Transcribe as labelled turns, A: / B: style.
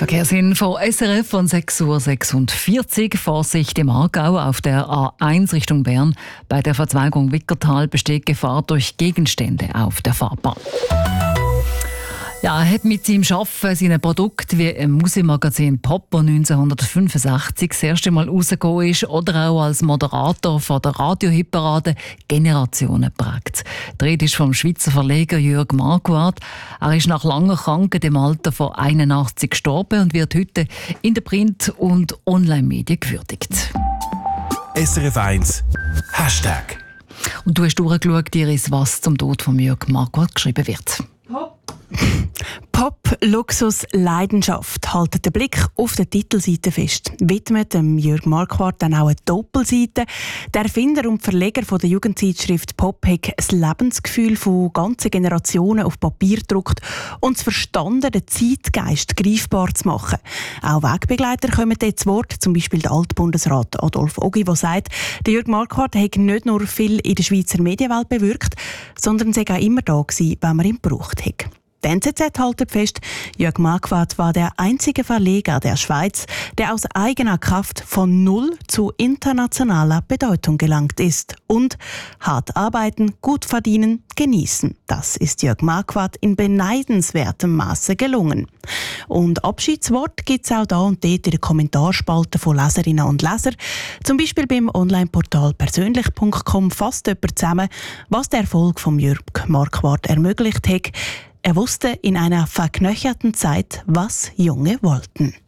A: Verkehrsinfo SRF von 6:46 Uhr. Vorsicht im Aargau auf der A1 Richtung Bern. Bei der Verzweigung Wickertal besteht Gefahr durch Gegenstände auf der Fahrbahn. Ja, er hat mit seinem Arbeiten seinen Produkt wie im Musikmagazin Pop, das 1965 das erste Mal rausgekommen ist, oder auch als Moderator von der Radio-Hitparade Generationen geprägt. Die Rede ist vom Schweizer Verleger Jörg Marquardt. Er ist nach langer Krankheit im Alter von 81 gestorben und wird heute in den Print- und Online-Medien gewürdigt.
B: SRF 1 Hashtag.
A: Und du hast durchgeschaut, Iris, was zum Tod von Jörg Marquardt geschrieben wird.
C: Pop, Luxus, Leidenschaft halten den Blick auf der Titelseite fest. Widmet dem Jörg Marquardt dann auch eine Doppelseite. Der Erfinder und Verleger von der Jugendzeitschrift Pop hat das Lebensgefühl von ganzen Generationen auf Papier gedruckt und es verstanden, den Zeitgeist greifbar zu machen. Auch Wegbegleiter kommen dort zu Wort, zum Beispiel der Altbundesrat Adolf Ogi, der sagt, der Jörg Marquardt hat nicht nur viel in der Schweizer Medienwelt bewirkt, sondern sei auch immer da gewesen, wenn man ihn gebraucht hat. Die NZZ hält fest, Jörg Marquardt war der einzige Verleger der Schweiz, der aus eigener Kraft von null zu internationaler Bedeutung gelangt ist. Und hart arbeiten, gut verdienen, genießen. Das ist Jörg Marquardt in beneidenswertem Maße gelungen. Und Abschiedswort gibt es auch da und dort in den Kommentarspalten von Leserinnen und Lesern. Zum Beispiel beim Onlineportal persönlich.com fasst jemand zusammen, was der Erfolg von Jörg Marquardt ermöglicht hat. Er wusste in einer verknöcherten Zeit, was Junge wollten.